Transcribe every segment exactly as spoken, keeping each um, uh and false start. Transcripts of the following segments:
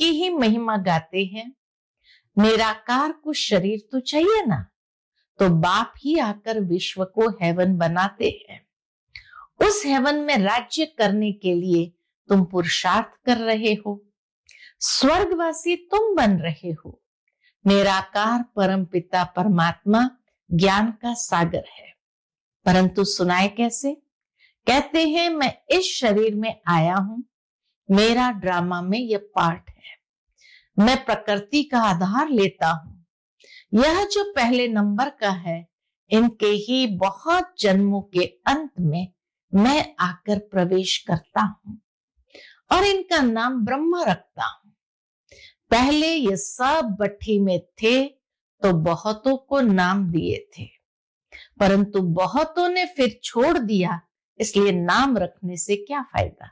उनकी ही महिमा गाते हैं। निराकार को शरीर तो चाहिए ना, तो बाप ही आकर विश्व को हेवन बनाते हैं। उस हेवन में राज्य करने के लिए तुम पुरुषार्थ कर रहे हो। स्वर्गवासी तुम बन रहे हो। निराकार परमपिता परमात्मा ज्ञान का सागर है, परंतु सुनाए कैसे? कहते हैं मैं इस शरीर में आया हूं, मेरा ड्रामा में यह पार्ट है, मैं प्रकृति का आधार लेता हूं। यह जो पहले नंबर का है, इनके ही बहुत जन्मों के अंत में मैं आकर प्रवेश करता हूं और इनका नाम ब्रह्मा रखता हूं। पहले ये सब भट्ठी में थे तो बहुतों को नाम दिए थे, परंतु बहुतों ने फिर छोड़ दिया, इसलिए नाम रखने से क्या फायदा।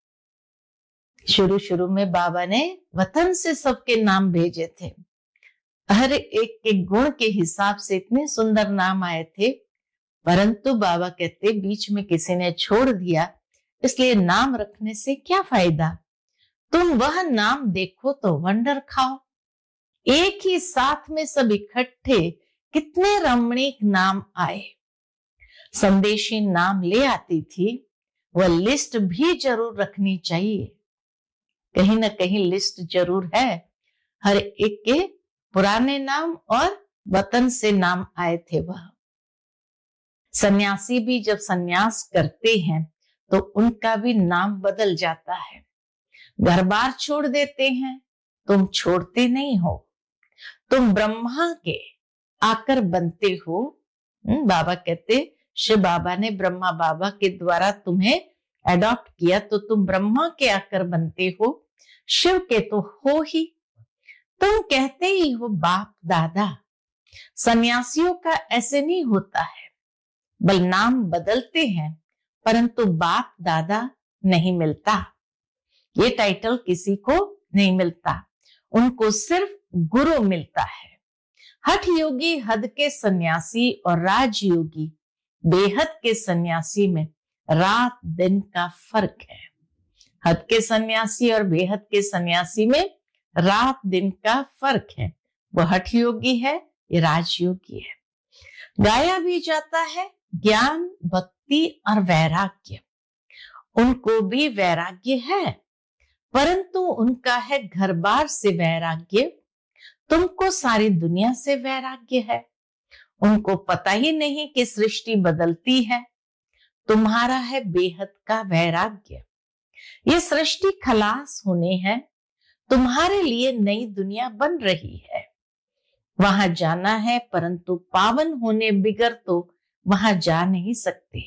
शुरू शुरू में बाबा ने वतन से सबके नाम भेजे थे। हर एक के गुण के हिसाब से इतने सुंदर नाम आए थे, परंतु बाबा कहते बीच में किसी ने छोड़ दिया, इसलिए नाम रखने से क्या फायदा। तुम वह नाम देखो तो वंडर खाओ। एक ही साथ में सब इकट्ठे कितने रमणीक नाम आए। संदेशी नाम ले आती थी, वह लिस्ट भी जरूर रखनी चाहिए। कहीं ना कहीं लिस्ट जरूर है। हर एक के पुराने नाम और वतन से नाम आए थे। वह सन्यासी भी जब सन्यास करते हैं तो उनका भी नाम बदल जाता है। घर बार छोड़ देते हैं, तुम छोड़ते नहीं हो, तुम ब्रह्मा के आकर बनते हो। बाबा कहते शिव बाबा ने ब्रह्मा बाबा के द्वारा तुम्हें एडॉप्ट किया, तो तुम ब्रह्मा के आकर बनते हो, शिव के तो हो ही। तुम कहते ही हो बाप दादा। सन्यासियों का ऐसे नहीं होता है, बल नाम बदलते हैं, परंतु बाप दादा नहीं मिलता। ये टाइटल किसी को नहीं मिलता, उनको सिर्फ गुरु मिलता है। हठ योगी हद के सन्यासी और राजयोगी बेहद के सन्यासी में रात दिन का फर्क है। हद के सन्यासी और बेहद के सन्यासी में रात दिन का फर्क है। वो हठ योगी है, ये राजयोगी है। गाया भी जाता है ज्ञान भक्ति और वैराग्य। उनको भी वैराग्य है, परंतु उनका है घर बार से वैराग्य। तुमको सारी दुनिया से वैराग्य है। उनको पता ही नहीं कि सृष्टि बदलती है। तुम्हारा है बेहद का वैराग्य। ये सृष्टि खलास होने है, तुम्हारे लिए नई दुनिया बन रही है। वहां जाना है, परंतु पावन होने बिगर तो वहां जा नहीं सकते।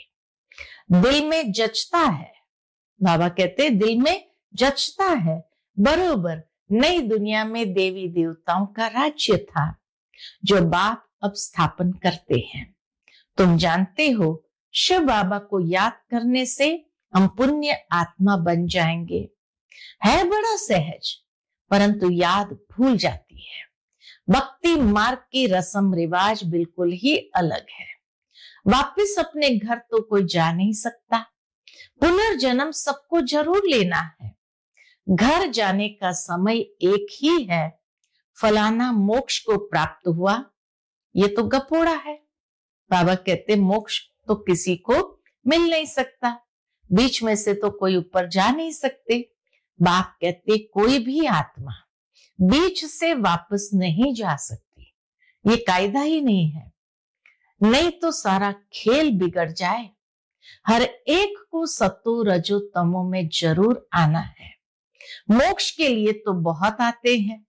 दिल में जचता है, बाबा कहते दिल में जचता है। बरोबर नई दुनिया में देवी देवताओं का राज्य था, जो बाप अब स्थापन करते हैं। तुम जानते हो शिव बाबा को याद करने से हम पुण्य आत्मा बन जाएंगे। है बड़ा सहज, परंतु याद भूल जाती है। भक्ति मार्ग की रस्म रिवाज बिल्कुल ही अलग है। वापिस अपने घर तो कोई जा नहीं सकता। पुनर्जन्म सबको जरूर लेना है। घर जाने का समय एक ही है। फलाना मोक्ष को प्राप्त हुआ, ये तो गपोड़ा है। बाबा कहते मोक्ष तो किसी को मिल नहीं सकता, बीच में से तो कोई ऊपर जा नहीं सकते। बाप कहते कोई भी आत्मा बीच से वापस नहीं जा सकती, ये कायदा ही नहीं है, नहीं तो सारा खेल बिगड़ जाए। हर एक को सत्तो रजो तमो में जरूर आना है। मोक्ष के लिए तो बहुत आते हैं,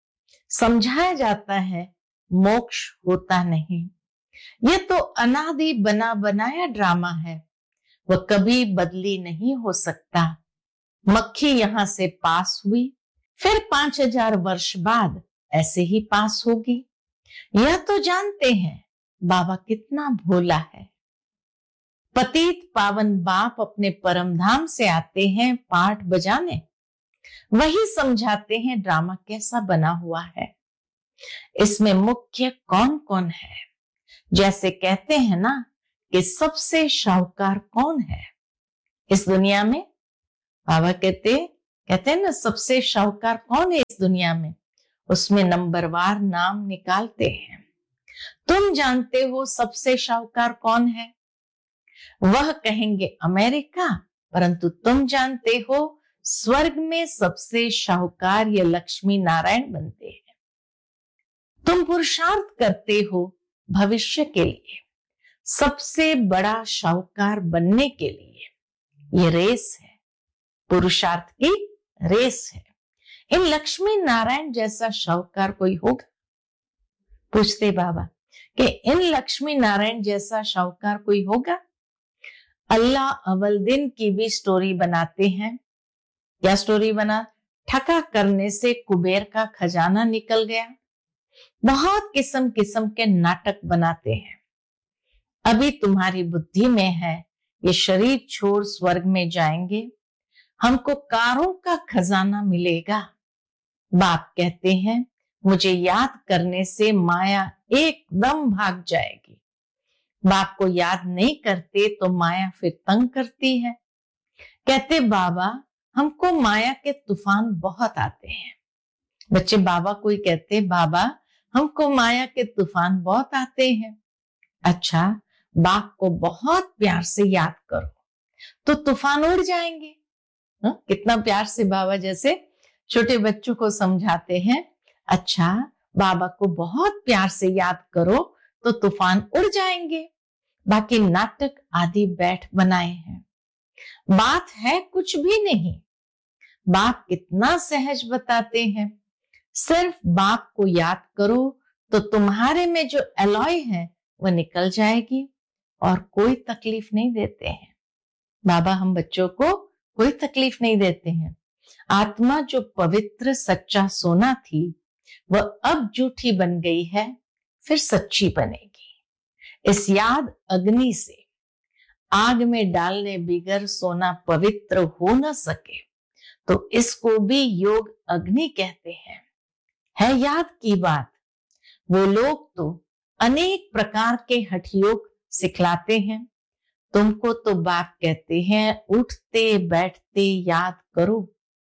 समझाया जाता है मोक्ष होता नहीं। ये तो अनादि बना बनाया ड्रामा है, वह कभी बदली नहीं हो सकता। मक्खी यहां से पास हुई, फिर पांच हजार वर्ष बाद ऐसे ही पास होगी। यह तो जानते हैं बाबा कितना भोला है। पतित पावन बाप अपने परम धाम से आते हैं पाठ बजाने, वही समझाते हैं ड्रामा कैसा बना हुआ है, इसमें मुख्य कौन कौन है। जैसे कहते हैं ना कि सबसे शाहूकार कौन है इस दुनिया में। बाबा कहते कहते हैं ना, सबसे शाहूकार कौन है इस दुनिया में, उसमें नंबरवार नाम निकालते हैं। तुम जानते हो सबसे शाहूकार कौन है? वह कहेंगे अमेरिका, परंतु तुम जानते हो स्वर्ग में सबसे शाहूकार ये लक्ष्मी नारायण बनते हैं। तुम पुरुषार्थ करते हो भविष्य के लिए, सबसे बड़ा शाहूकार बनने के लिए। ये रेस है, पुरुषार्थ की रेस है। इन लक्ष्मी नारायण जैसा शाहूकार कोई होगा? पूछते बाबा कि इन लक्ष्मी नारायण जैसा शाहूकार कोई होगा? अल्लाह अव्वल दिन की भी स्टोरी बनाते हैं। क्या स्टोरी बना? ठगा करने से कुबेर का खजाना निकल गया। बहुत किस्म किस्म के नाटक बनाते हैं। अभी तुम्हारी बुद्धि में है ये शरीर छोड़ स्वर्ग में जाएंगे, हमको कारों का खजाना मिलेगा। बाप कहते हैं मुझे याद करने से माया एकदम भाग जाएगी। बाप को याद नहीं करते तो माया फिर तंग करती है। कहते बाबा हमको माया के तूफान बहुत आते हैं। बच्चे बाबा को ही कहते बाबा हमको माया के तूफान बहुत आते हैं। अच्छा, बाप को बहुत प्यार से याद करो तो तूफान उड़ जाएंगे। हा? कितना प्यार से बाबा जैसे छोटे बच्चों को समझाते हैं। अच्छा, बाबा को बहुत प्यार से याद करो तो तूफान उड़ जाएंगे। बाकी नाटक आदि बैठ बनाए हैं। बात है कुछ भी नहीं। बाप कितना सहज बताते हैं। सिर्फ बाप को याद करो तो तुम्हारे में जो एलॉय है वह निकल जाएगी और कोई तकलीफ नहीं देते हैं। बाबा हम बच्चों को कोई तकलीफ नहीं देते हैं। आत्मा जो पवित्र सच्चा सोना थी वह अब झूठी बन गई है, फिर सच्ची बनेगी। इस याद अग्नि से आग में डालने बिगर सोना पवित्र हो न सके तो इसको भी योग अग्नि कहते हैं। है याद की बात। वो लोग तो अनेक प्रकार के हठ योग सिखलाते हैं। तुमको तो बाप कहते हैं उठते बैठते याद करो।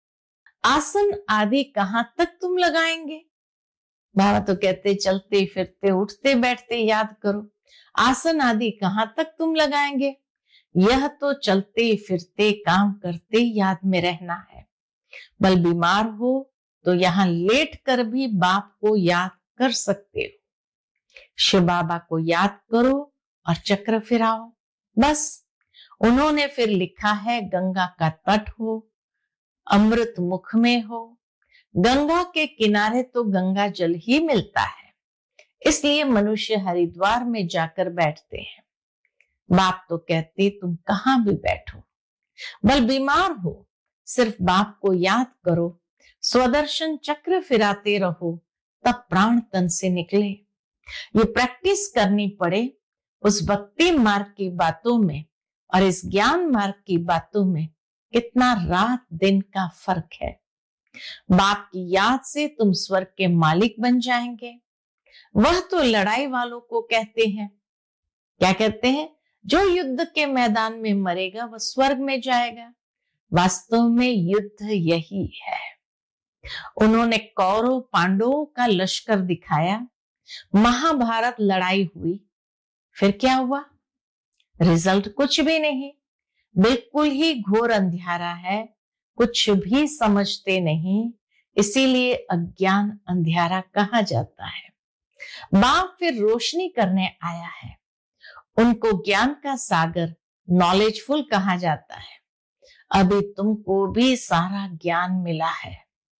आसन आदि कहां तक तुम लगाएंगे? बाबा तो कहते चलते फिरते उठते बैठते याद करो। आसन आदि कहां तक तुम लगाएंगे? यह तो चलते फिरते काम करते याद में रहना है। बल बीमार हो तो यहां लेट कर भी बाप को याद कर सकते हो। शिव बाबा को याद करो और चक्र फिराओ। बस उन्होंने फिर लिखा है गंगा का तट हो, अमृत मुख में हो। गंगा के किनारे तो गंगा जल ही मिलता है, इसलिए मनुष्य हरिद्वार में जाकर बैठते हैं। बाप तो कहते तुम कहां भी बैठो, बल बीमार हो सिर्फ बाप को याद करो, स्वदर्शन चक्र फिराते रहो, तब प्राण तन से निकले। ये प्रैक्टिस करनी पड़े। उस भक्ति मार्ग की बातों में और इस ज्ञान मार्ग की बातों में कितना रात दिन का फर्क है। बाप की याद से तुम स्वर्ग के मालिक बन जाएंगे। वह तो लड़ाई वालों को कहते हैं, क्या कहते हैं? जो युद्ध के मैदान में मरेगा वह स्वर्ग में जाएगा। वास्तव में युद्ध यही है। उन्होंने कौरव पांडवों का लश्कर दिखाया, महाभारत लड़ाई हुई, फिर क्या हुआ? रिजल्ट कुछ भी नहीं, बिल्कुल ही घोर अंधियारा है, कुछ भी समझते नहीं, इसीलिए अज्ञान अंधियारा कहा जाता है। बाप फिर रोशनी करने आया है। उनको ज्ञान का सागर नॉलेजफुल कहा जाता है। अभी तुमको भी सारा ज्ञान मिला है।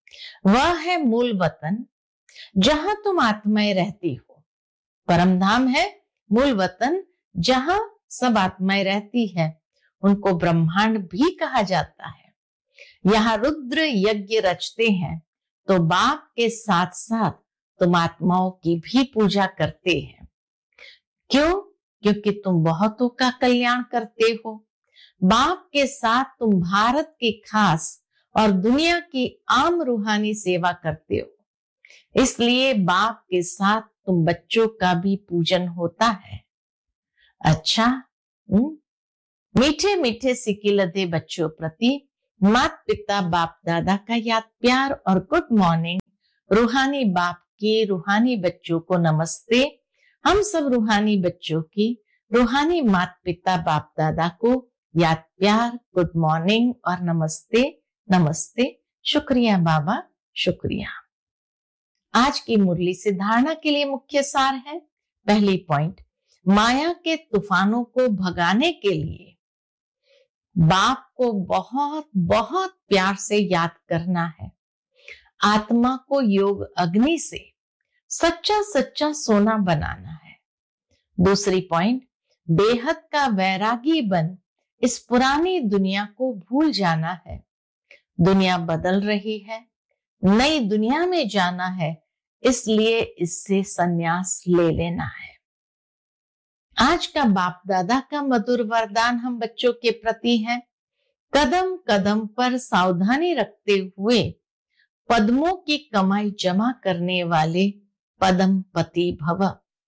वह है मूल वतन जहां तुम आत्माएं रहती हो। परम धाम है मूल वतन जहां सब आत्माएं रहती है। उनको ब्रह्मांड भी कहा जाता है। यहाँ रुद्र यज्ञ रचते हैं तो बाप के साथ साथ तुम आत्माओं की भी पूजा करते हैं। क्यों? क्योंकि तुम बहुतों का कल्याण करते हो। बाप के साथ तुम भारत की खास और दुनिया की आम रूहानी सेवा करते हो, इसलिए बाप के साथ तुम बच्चों का भी पूजन होता है। अच्छा, मीठे मीठे सिकिलते बच्चों प्रति माता पिता बाप दादा का याद प्यार और गुड मॉर्निंग। रूहानी बाप के रूहानी बच्चों को नमस्ते। हम सब रूहानी बच्चों की रूहानी माता पिता बाप दादा को याद प्यार, गुड मॉर्निंग और नमस्ते नमस्ते। शुक्रिया बाबा, शुक्रिया। आज की मुरली से धारणा के लिए मुख्य सार है। पहली पॉइंट, माया के तूफानों को भगाने के लिए बाप को बहुत बहुत प्यार से याद करना है। आत्मा को योग अग्नि से सच्चा सच्चा सोना बनाना है। दूसरी पॉइंट, बेहद का वैरागी बन इस पुरानी दुनिया को भूल जाना है। दुनिया बदल रही है, नई दुनिया में जाना है, इसलिए इससे संन्यास ले लेना है। आज का बाप दादा का मधुर वरदान हम बच्चों के प्रति है। कदम कदम पर सावधानी रखते हुए पद्मों की कमाई जमा करने वाले पद्मपति भव।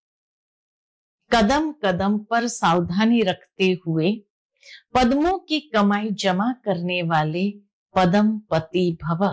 कदम कदम पर सावधानी रखते हुए पद्मों की कमाई जमा करने वाले पद्मपति भव।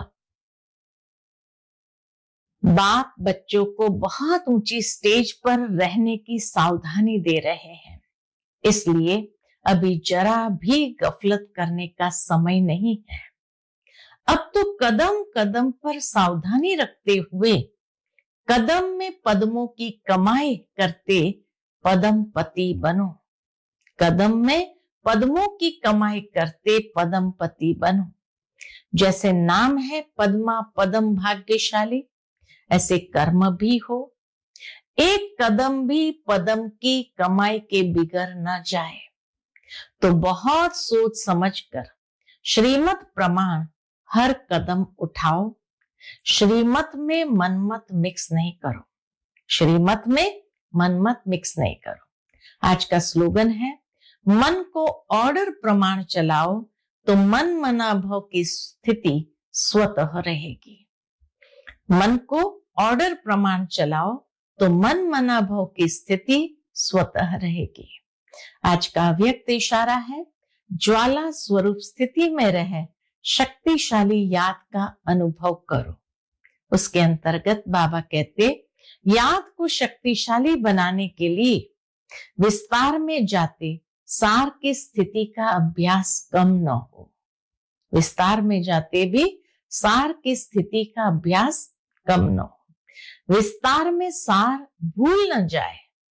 बाप बच्चों को बहुत ऊंची स्टेज पर रहने की सावधानी दे रहे हैं, इसलिए अभी जरा भी गफलत करने का समय नहीं है। अब तो कदम कदम पर सावधानी रखते हुए कदम में पद्मों की कमाई करते पद्मपति बनो। कदम में पद्मों की कमाई करते पद्मपति बनो। जैसे नाम है पद्मा पद्म भाग्यशाली, ऐसे कर्म भी हो। एक कदम भी पद्म की कमाई के बिगड़ न जाए तो बहुत सोच समझकर श्रीमत प्रमाण हर कदम उठाओ। श्रीमत में मनमत मिक्स नहीं करो। श्रीमत में मनमत मिक्स नहीं करो। आज का स्लोगन है, मन को ऑर्डर प्रमाण चलाओ तो मन मना भाव की स्थिति स्वतः रहेगी। मन को ऑर्डर प्रमाण चलाओ तो मन मना भाव की स्थिति स्वतः रहेगी। आज का अव्यक्त इशारा है, ज्वाला स्वरूप स्थिति में रहे शक्तिशाली याद का अनुभव करो। उसके अंतर्गत बाबा कहते, याद को शक्तिशाली बनाने के लिए विस्तार में जाते सार की स्थिति का अभ्यास कम न हो। विस्तार में जाते भी सार की स्थिति का अभ्यास कम न हो। विस्तार में सार भूल न जाए।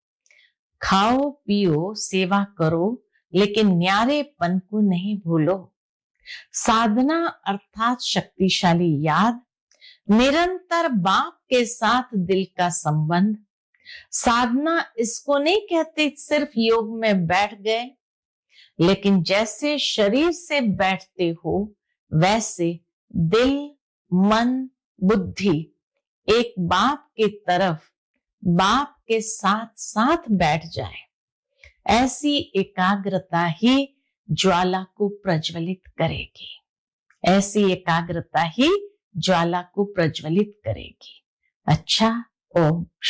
खाओ पियो सेवा करो, लेकिन न्यारेपन को नहीं भूलो। साधना अर्थात शक्तिशाली याद, निरंतर बाप के साथ दिल का संबंध। साधना इसको नहीं कहते सिर्फ योग में बैठ गए, लेकिन जैसे शरीर से बैठते हो वैसे दिल मन बुद्धि एक बाप की तरफ बाप के साथ साथ बैठ जाए। ऐसी एकाग्रता ही ज्वाला को प्रज्वलित करेगी। ऐसी एकाग्रता ही ज्वाला को प्रज्वलित करेगी। अच्छा, ओम